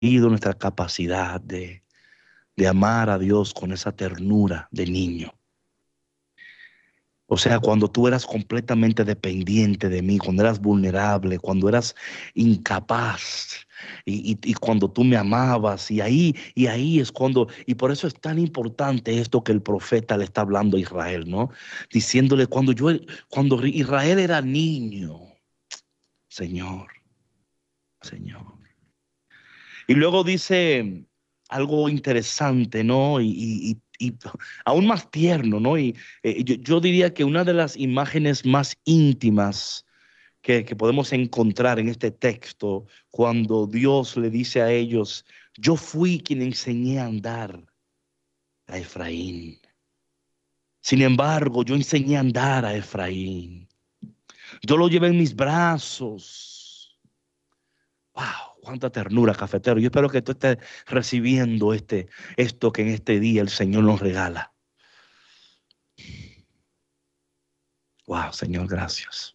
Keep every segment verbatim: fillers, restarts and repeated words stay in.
nuestra capacidad de, de amar a Dios con esa ternura de niño. O sea, cuando tú eras completamente dependiente de mí, cuando eras vulnerable, cuando eras incapaz y, y- y cuando tú me amabas y ahí, y ahí es cuando, y por eso es tan importante esto que el profeta le está hablando a Israel, ¿no? Diciéndole cuando yo, cuando Israel era niño, Señor, Señor. Y luego dice algo interesante, ¿no? Y, y- y- y aún más tierno, ¿no? Y eh, yo, yo diría que una de las imágenes más íntimas que, que podemos encontrar en este texto, cuando Dios le dice a ellos, yo fui quien enseñé a andar a Efraín. Sin embargo, yo enseñé a andar a Efraín. Yo lo llevé en mis brazos. Wow, cuánta ternura, cafetero. Yo espero que tú estés recibiendo este, esto que en este día el Señor nos regala. Wow, Señor, gracias.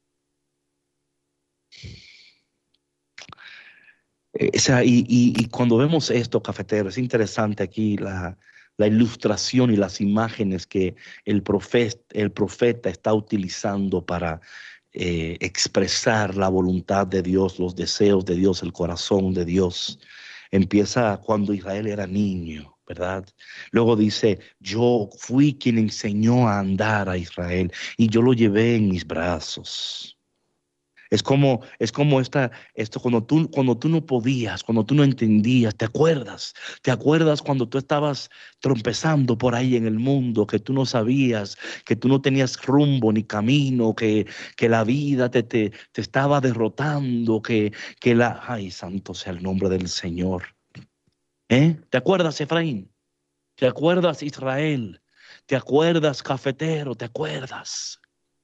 Eh, o sea, y, y- y cuando vemos esto, cafetero, es interesante aquí la, la ilustración y las imágenes que el profeta, el profeta está utilizando para eh, expresar la voluntad de Dios, los deseos de Dios, el corazón de Dios. Empieza cuando Israel era niño, ¿verdad? Luego dice, yo fui quien enseñó a andar a Israel y yo lo llevé en mis brazos. Es como, es como esta, esto cuando tú, cuando tú no podías, cuando tú no entendías, ¿te acuerdas? ¿Te acuerdas cuando tú estabas trompezando por ahí en el mundo, que tú no sabías, que tú no tenías rumbo ni camino, que, que la vida te, te, te estaba derrotando, que, que la, ay, santo sea el nombre del Señor. ¿Eh? ¿Te acuerdas, Efraín? ¿Te acuerdas, Israel? ¿Te acuerdas, cafetero? ¿Te acuerdas?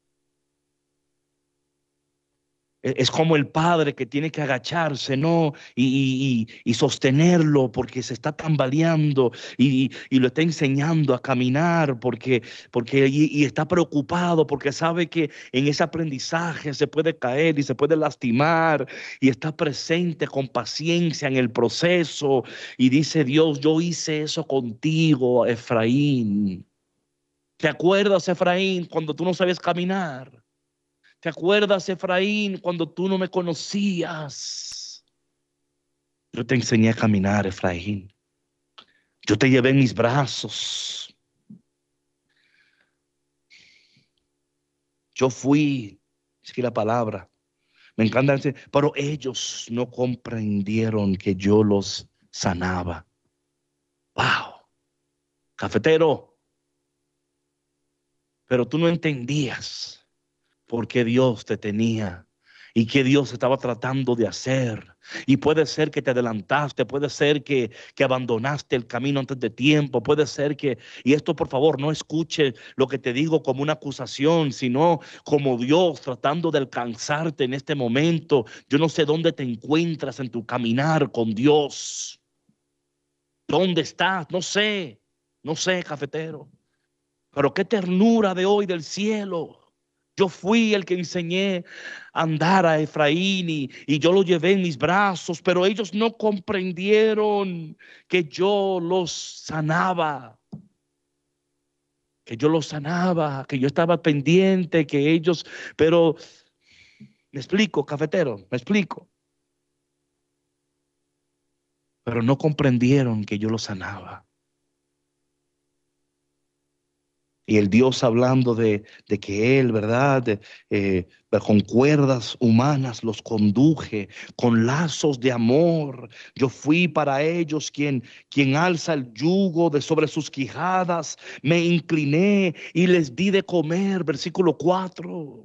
E- Es como el padre que tiene que agacharse, ¿no? Y, y- y- y sostenerlo porque se está tambaleando y, y lo está enseñando a caminar porque, porque y, y está preocupado porque sabe que en ese aprendizaje se puede caer y se puede lastimar y está presente con paciencia en el proceso y dice Dios, yo hice eso contigo, Efraín. ¿Te acuerdas, Efraín, cuando tú no sabías caminar? ¿Te acuerdas, Efraín, cuando tú no me conocías? Yo te enseñé a caminar, Efraín. Yo te llevé en mis brazos. Yo fui, es que la palabra, me encanta decir, pero ellos no comprendieron que yo los sanaba. Wow, cafetero, pero tú no entendías por qué Dios te tenía y qué Dios estaba tratando de hacer. Y puede ser que te adelantaste, puede ser que, que abandonaste el camino antes de tiempo, puede ser que, y esto por favor no escuche lo que te digo como una acusación, sino como Dios tratando de alcanzarte en este momento. Yo no sé dónde te encuentras en tu caminar con Dios. ¿Dónde estás? No sé, no sé, cafetero. Pero qué ternura de hoy del cielo. Yo fui el que enseñé a andar a Efraín y, y yo lo llevé en mis brazos, pero ellos no comprendieron que yo los sanaba, que yo los sanaba, que yo estaba pendiente, que ellos, pero me explico, cafetero, me explico, pero no comprendieron que yo los sanaba. Y el Dios hablando de, de que Él, ¿verdad? De, eh, con cuerdas humanas los conduje, con lazos de amor. Yo fui para ellos quien, quien alza el yugo de sobre sus quijadas. Me incliné y les di de comer. Versículo cuatro.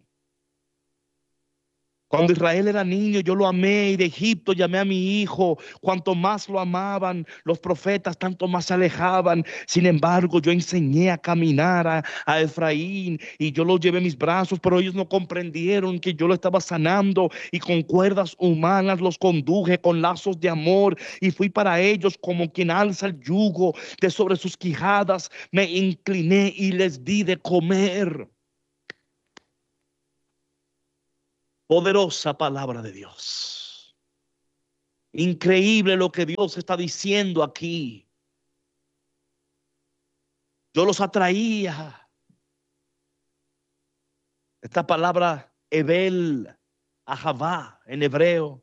Cuando Israel era niño, yo lo amé y de Egipto llamé a mi hijo. Cuanto más lo amaban los profetas, tanto más se alejaban. Sin embargo, yo enseñé a caminar a, a Efraín y yo lo llevé en mis brazos, pero ellos no comprendieron que yo lo estaba sanando y con cuerdas humanas los conduje con lazos de amor y fui para ellos como quien alza el yugo de sobre sus quijadas. Me incliné y les di de comer. Poderosa palabra de Dios. Increíble lo que Dios está diciendo aquí. Yo los atraía. Esta palabra Hebel Ahavá en hebreo.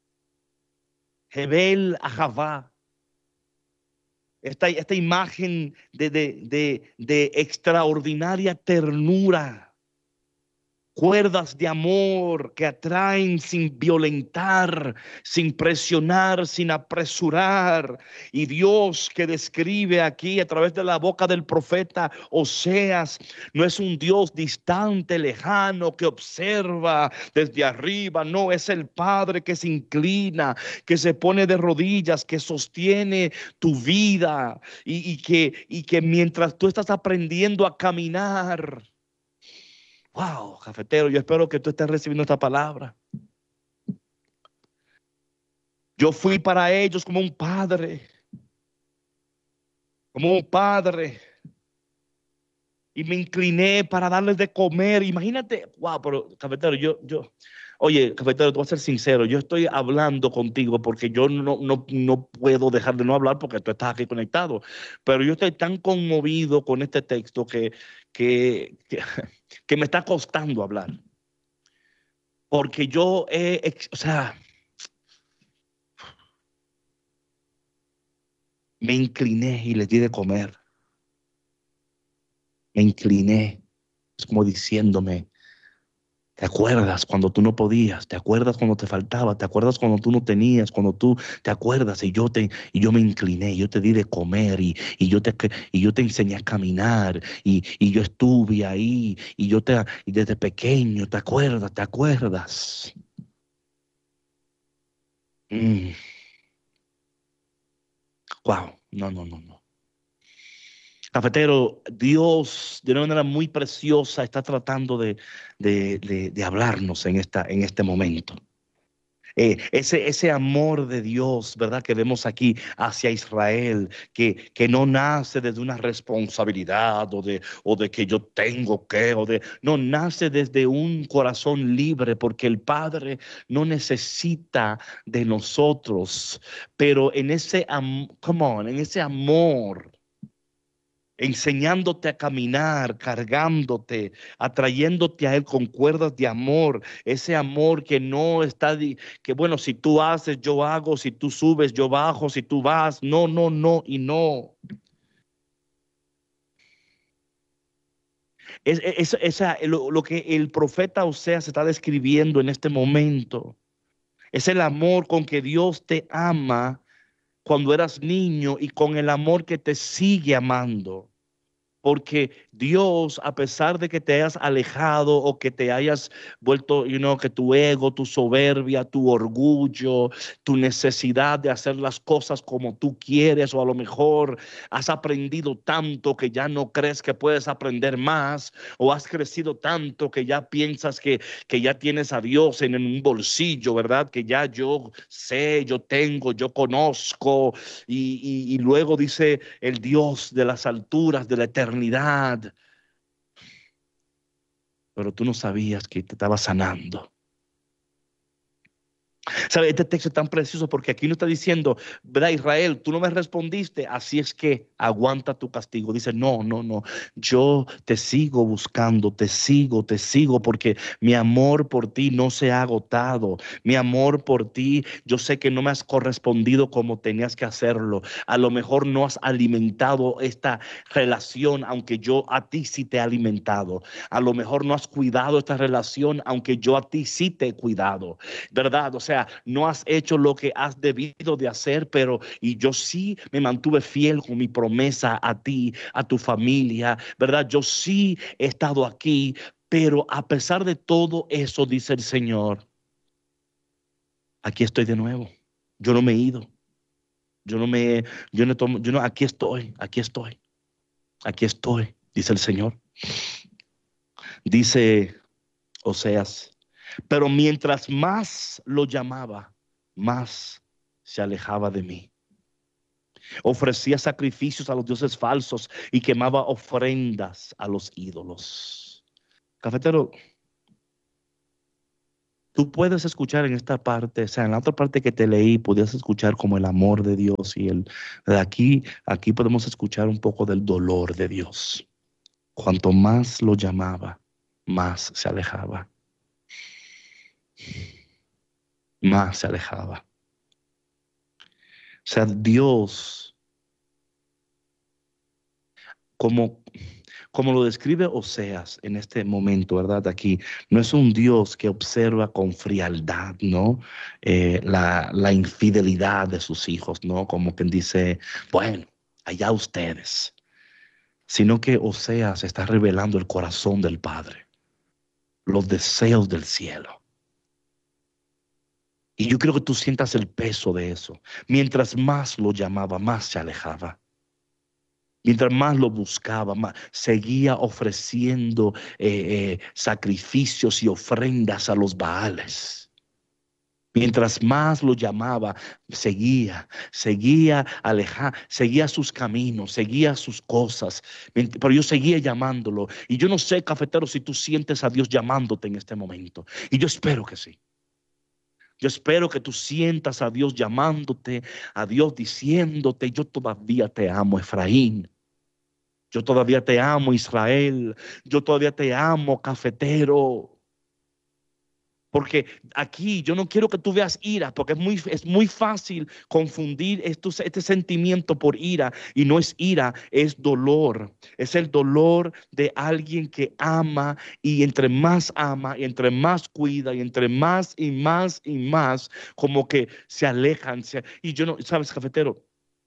Hebel Ahavá. Esta, esta imagen de, de, de, de extraordinaria ternura. Cuerdas de amor que atraen sin violentar, sin presionar, sin apresurar. Y Dios que describe aquí a través de la boca del profeta Oseas, no es un Dios distante, lejano, que observa desde arriba. No, es el Padre que se inclina, que se pone de rodillas, que sostiene tu vida. Y, y, que, y que mientras tú estás aprendiendo a caminar, wow, cafetero, yo espero que tú estés recibiendo esta palabra. Yo fui para ellos como un padre, como un padre, y me incliné para darles de comer. Imagínate, wow, pero cafetero, yo, yo, oye, cafetero, te voy a ser sincero, yo estoy hablando contigo porque yo no, no, no puedo dejar de no hablar porque tú estás aquí conectado, pero yo estoy tan conmovido con este texto que, que, que, que me está costando hablar. Porque yo, he, o sea, me incliné y les di de comer. Me incliné. Es como diciéndome, ¿te acuerdas cuando tú no podías? ¿Te acuerdas cuando te faltaba? ¿Te acuerdas cuando tú no tenías? Cuando tú te acuerdas y yo te y yo me incliné, yo te di de comer y, y yo te y yo te enseñé a caminar y, y yo estuve ahí y yo te y desde pequeño, ¿te acuerdas? ¿Te acuerdas? Mm. Wow, no, no, no, no. Cafetero, Dios de una manera muy preciosa está tratando de, de, de, de hablarnos en, esta, en este momento. Eh, ese, ese amor de Dios, ¿verdad? Que vemos aquí hacia Israel, que, que no nace desde una responsabilidad o de, o de que yo tengo que, o de, no, nace desde un corazón libre, porque el Padre no necesita de nosotros, pero en ese, am, come on, en ese amor, enseñándote a caminar, cargándote, atrayéndote a Él con cuerdas de amor, ese amor que no está, que bueno, si tú haces, yo hago, si tú subes, yo bajo, si tú vas, no, no, no y no. Es, es, esa, lo, lo que el profeta Oseas está describiendo en este momento es el amor con que Dios te ama cuando eras niño y con el amor que te sigue amando. Porque Dios, a pesar de que te hayas alejado o que te hayas vuelto, you know, que tu ego, tu soberbia, tu orgullo, tu necesidad de hacer las cosas como tú quieres, o a lo mejor has aprendido tanto que ya no crees que puedes aprender más, o has crecido tanto que ya piensas que, que ya tienes a Dios en, en un bolsillo, ¿verdad? Que ya yo sé, yo tengo, yo conozco, y, y, y luego dice el Dios de las alturas, de la eternidad, pero tú no sabías que te estaba sanando. ¿Sabe? Este texto es tan precioso porque aquí no está diciendo, ¿verdad, Israel? Tú no me respondiste, así es que aguanta tu castigo. Dice, no, no, no. Yo te sigo buscando, te sigo, te sigo, porque mi amor por ti no se ha agotado. Mi amor por ti, yo sé que no me has correspondido como tenías que hacerlo. A lo mejor no has alimentado esta relación, aunque yo a ti sí te he alimentado. A lo mejor no has cuidado esta relación, aunque yo a ti sí te he cuidado. ¿Verdad? O sea, no has hecho lo que has debido de hacer, pero y yo sí me mantuve fiel con mi promesa a ti, a tu familia, ¿verdad? Yo sí he estado aquí, pero a pesar de todo eso, dice el Señor, aquí estoy de nuevo. Yo no me he ido. Yo no me, yo no tomo, yo no, aquí estoy, aquí estoy, aquí estoy, dice el Señor. Dice Oseas, pero mientras más lo llamaba, más se alejaba de mí. Ofrecía sacrificios a los dioses falsos y quemaba ofrendas a los ídolos. Cafetero, Tú puedes escuchar en esta parte, o sea, en la otra parte que te leí, podías escuchar como el amor de Dios y el, de aquí, aquí podemos escuchar un poco del dolor de Dios. Cuanto más lo llamaba, más se alejaba, más se alejaba. O sea, Dios, como, como lo describe Oseas en este momento, ¿verdad? Aquí, no es un Dios que observa con frialdad, ¿no? Eh, la, la infidelidad de sus hijos, ¿no? Como quien dice, bueno, allá ustedes. Sino que Oseas está revelando el corazón del Padre, los deseos del cielo. Y yo creo que tú sientas el peso de eso. Mientras más lo llamaba, más se alejaba. Mientras más lo buscaba, más seguía ofreciendo eh, eh, sacrificios y ofrendas a los Baales. Mientras más lo llamaba, seguía, seguía alejar, seguía sus caminos, seguía sus cosas. Pero yo seguía llamándolo. Y yo no sé, cafetero, si tú sientes a Dios llamándote en este momento. Y yo espero que sí. Yo espero que tú sientas a Dios llamándote, a Dios diciéndote, yo todavía te amo, Efraín. Yo todavía te amo, Israel. Yo todavía te amo, cafetero. Porque aquí yo no quiero que tú veas ira, porque es muy, es muy fácil confundir estos, este sentimiento por ira. Y no es ira, es dolor. Es el dolor de alguien que ama, y entre más ama, y entre más cuida, y entre más y más y más, como que se alejan. Se, y yo no, ¿sabes, cafetero?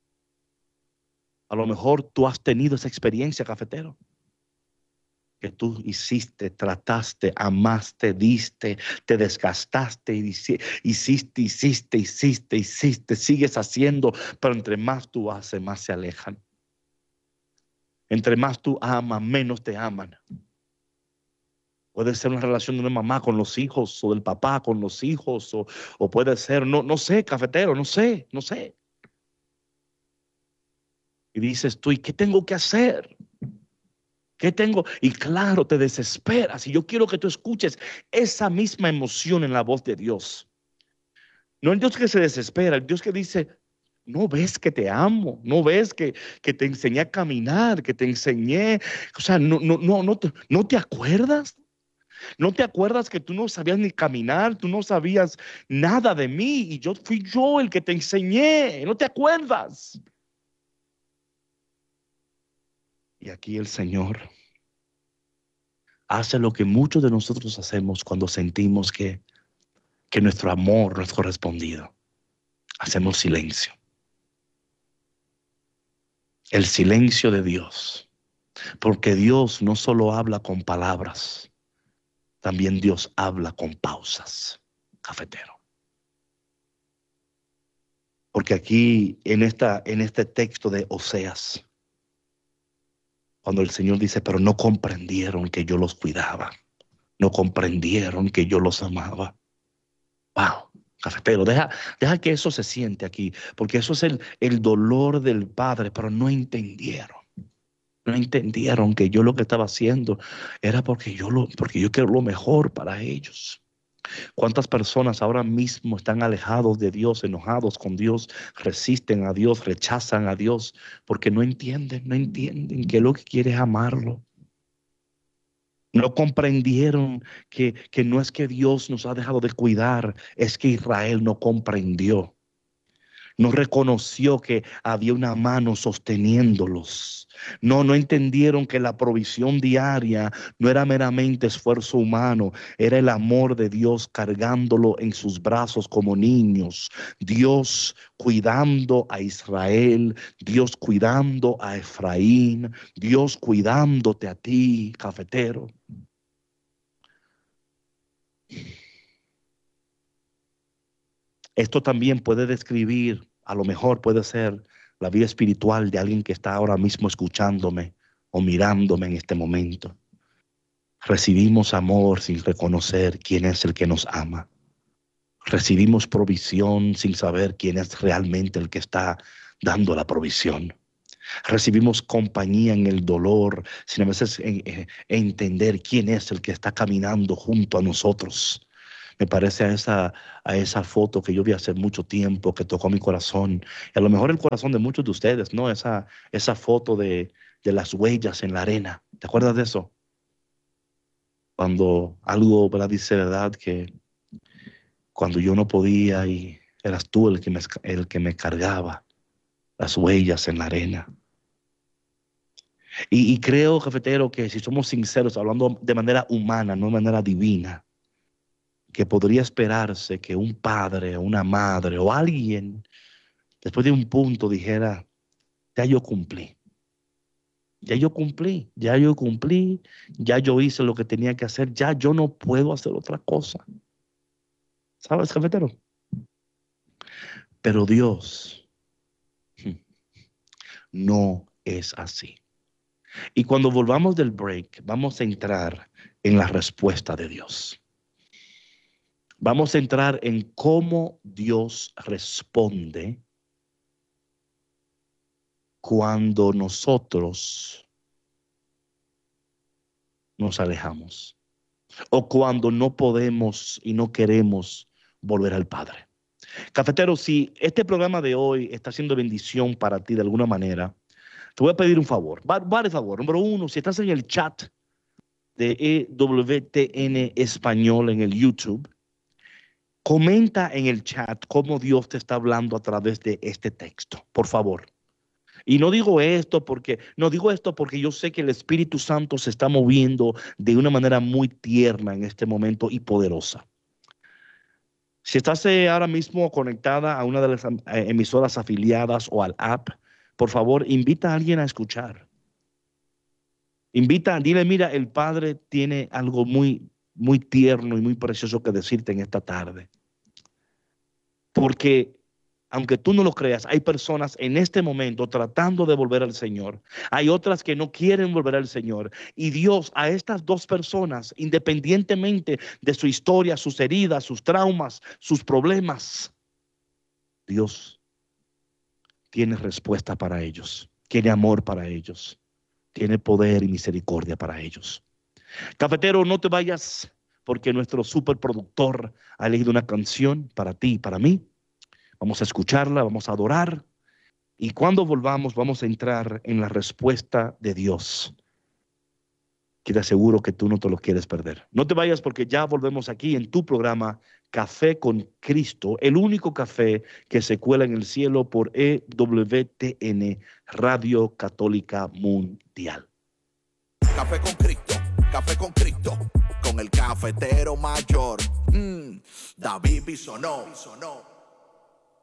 A lo mejor tú has tenido esa experiencia, cafetero, que tú hiciste, trataste, amaste, diste, te desgastaste, y hiciste, hiciste, hiciste, hiciste, sigues haciendo, pero entre más tú haces, más se alejan. Entre más tú amas, menos te aman. Puede ser una relación de una mamá con los hijos, o del papá con los hijos, o, o puede ser, no, no sé, cafetero, no sé, no sé. Y dices tú, ¿y qué tengo que hacer? ¿Qué tengo? Y claro, te desesperas. Y yo quiero que tú escuches esa misma emoción en la voz de Dios. No el Dios que se desespera, el Dios que dice, no ves que te amo, no ves que, que te enseñé a caminar, que te enseñé. O sea, no, no, no, no te, ¿no te acuerdas? ¿No te acuerdas que tú no sabías ni caminar? Tú no sabías nada de mí y yo fui yo el que te enseñé. ¿No te acuerdas? Y aquí el Señor hace lo que muchos de nosotros hacemos cuando sentimos que, que nuestro amor no es correspondido. Hacemos silencio. El silencio de Dios. Porque Dios no solo habla con palabras, también Dios habla con pausas, cafetero. Porque aquí en, esta, en este texto de Oseas, cuando el Señor dice, pero no comprendieron que yo los cuidaba, no comprendieron que yo los amaba. Wow, cafetero, deja, deja que eso se siente aquí, porque eso es el, el dolor del Padre, pero no entendieron. No entendieron que yo lo que estaba haciendo era porque yo, lo, porque yo quiero lo mejor para ellos. ¿Cuántas personas ahora mismo están alejados de Dios, enojados con Dios, resisten a Dios, rechazan a Dios, porque no entienden, no entienden que lo que quiere es amarlo? No comprendieron que, que no es que Dios nos ha dejado de cuidar, es que Israel no comprendió. No reconoció que había una mano sosteniéndolos. No, no entendieron que la provisión diaria no era meramente esfuerzo humano, era el amor de Dios cargándolo en sus brazos como niños. Dios cuidando a Israel, Dios cuidando a Efraín, Dios cuidándote a ti, cafetero. Esto también puede describir, a lo mejor puede ser la vida espiritual de alguien que está ahora mismo escuchándome o mirándome en este momento. Recibimos amor sin reconocer quién es el que nos ama. Recibimos provisión sin saber quién es realmente el que está dando la provisión. Recibimos compañía en el dolor sin a veces eh, eh, entender quién es el que está caminando junto a nosotros. Me parece a esa, a esa foto que yo vi hace mucho tiempo, que tocó mi corazón. Y a lo mejor el corazón de muchos de ustedes, ¿no? Esa, esa foto de, de las huellas en la arena. ¿Te acuerdas de eso? Cuando algo, ¿verdad? Dice verdad que cuando yo no podía y eras tú el que me, el que me cargaba, las huellas en la arena. Y, y creo, cafetero, que si somos sinceros, hablando de manera humana, no de manera divina, que podría esperarse que un padre o una madre o alguien, después de un punto, dijera, ya yo cumplí, ya yo cumplí, ya yo cumplí, ya yo hice lo que tenía que hacer, ya yo no puedo hacer otra cosa. ¿Sabes, cafetero? Pero Dios no es así. Y cuando volvamos del break, vamos a entrar en la respuesta de Dios. Vamos a entrar en cómo Dios responde cuando nosotros nos alejamos o cuando no podemos y no queremos volver al Padre. Cafetero, si este programa de hoy está siendo bendición para ti de alguna manera, te voy a pedir un favor, vale favor. Número uno, si estás en el chat de E W T N Español en el YouTube, comenta en el chat cómo Dios te está hablando a través de este texto, por favor. Y no digo esto porque, no digo esto porque yo sé que el Espíritu Santo se está moviendo de una manera muy tierna en este momento y poderosa. Si estás eh, ahora mismo conectada a una de las eh, emisoras afiliadas o al app, por favor, invita a alguien a escuchar. Invita, dile, mira, el Padre tiene algo muy, muy tierno y muy precioso que decirte en esta tarde. Porque aunque tú no lo creas, hay personas en este momento tratando de volver al Señor. Hay otras que no quieren volver al Señor. Y Dios a estas dos personas, independientemente de su historia, sus heridas, sus traumas, sus problemas, Dios tiene respuesta para ellos. Tiene amor para ellos. Tiene poder y misericordia para ellos. Cafetero, no te vayas porque nuestro superproductor ha elegido una canción para ti y para mí. Vamos a escucharla, vamos a adorar. Y cuando volvamos, vamos a entrar en la respuesta de Dios, que te aseguro que tú no te lo quieres perder. No te vayas porque ya volvemos aquí en tu programa Café con Cristo, el único café que se cuela en el cielo por E W T N, Radio Católica Mundial. Café con Cristo, Café con Cristo, con el cafetero mayor, mm, David Bisonó.